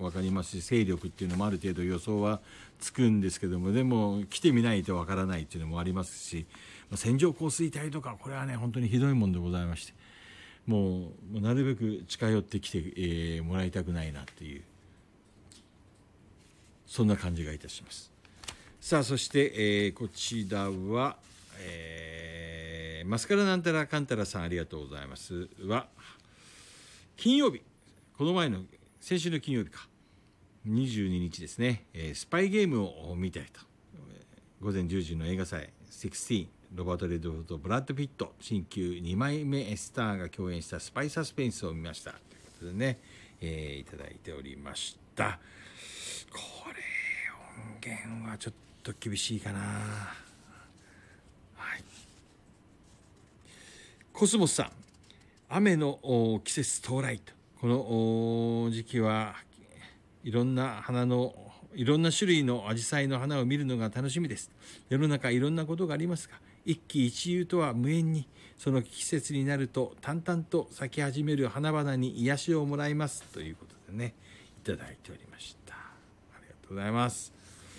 分かりますし、勢力っていうのもある程度予想はつくんですけども、でも来てみないと分からないっていうのもありますし、線状降水帯とかこれはね本当にひどいもんでございまして、もうなるべく近寄ってきて、もらいたくないなっていう、そんな感じがいたします。さあそして、こちらは、マスカラなんたらかんたらさん、ありがとうございますは、金曜日、この前の先週の金曜日か、22日ですね、スパイゲームを見たいと、午前10時の映画祭16、ロバート・レッドフォードとブラッド・ピット、新旧2枚目スターが共演したスパイサスペンスを見ましたということでね、いただいておりました。これ音源はちょっと厳しいかな。はい。コスモスさん、雨の季節到来と、この時期はいろんな種類のアジサイの花を見るのが楽しみです。世の中いろんなことがありますが、一喜一憂とは無縁に、その季節になると淡々と咲き始める花々に癒しをもらいますということでね、いただいておりました。ありがとうございます。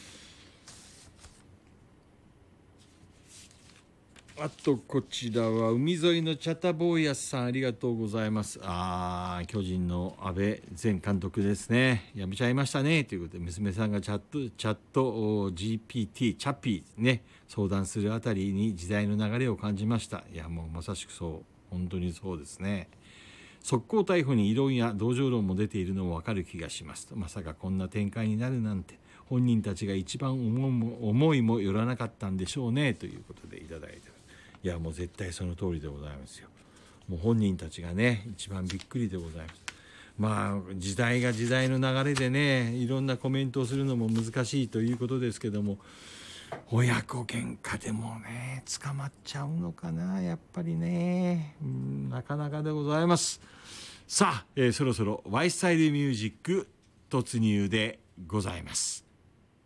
あとこちらは海沿いのチャタボーヤさん、ありがとうございます。巨人の阿部前監督ですね、辞めちゃいましたねということで、娘さんがチャット GPT チャッピーね相談するあたりに時代の流れを感じました。いやもうまさしくそう、本当にそうですね。速攻逮捕に異論や同情論も出ているのも分かる気がしますと、まさかこんな展開になるなんて本人たちが一番思いもよらなかったんでしょうねということでいただいてます。いやもう絶対その通りでございますよ。もう本人たちがね一番びっくりでございます。まあ時代が時代の流れでね、いろんなコメントをするのも難しいということですけども、親子喧嘩でもね捕まっちゃうのかな、やっぱりね、なかなかでございます。さあ、そろそろ Y スタイルミュージック突入でございます。